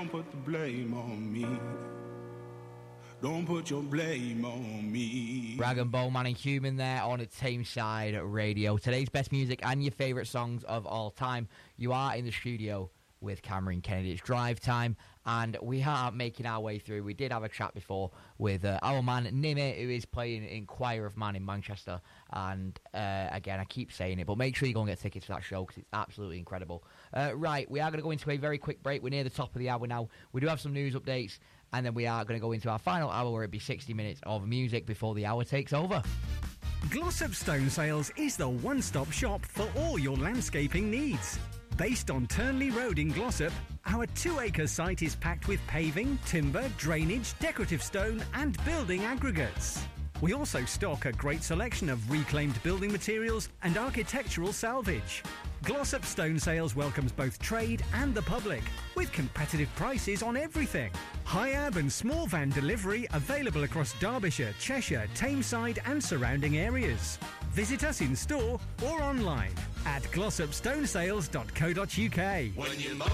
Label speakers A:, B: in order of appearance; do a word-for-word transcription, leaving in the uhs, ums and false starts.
A: don't put the blame on me. Don't put your blame on me.
B: Rag and Bone Man and Human there on a Tameside Radio. Today's best music and your favourite songs of all time. You are in the studio with Cameron Kennedy. It's drive time, and we are making our way through. We did have a chat before with uh, our man Nimmy, who is playing in Choir of Man in Manchester. And uh, again, I keep saying it, but make sure you go and get tickets for that show because it's absolutely incredible. Uh, right, we are going to go into a very quick break. We're near the top of the hour now. We do have some news updates, and then we are going to go into our final hour, where it'll be sixty minutes of music before the hour takes over.
C: Glossop Stone Sales is the one-stop shop for all your landscaping needs. Based on Turnley Road in Glossop, our two-acre site is packed with paving, timber, drainage, decorative stone and building aggregates. We also stock a great selection of reclaimed building materials and architectural salvage. Glossop Stone Sales welcomes both trade and the public, with competitive prices on everything. High-ab and small van delivery available across Derbyshire, Cheshire, Tameside and surrounding areas. Visit us in store or online at glossop stone sales dot co dot uk.
A: When you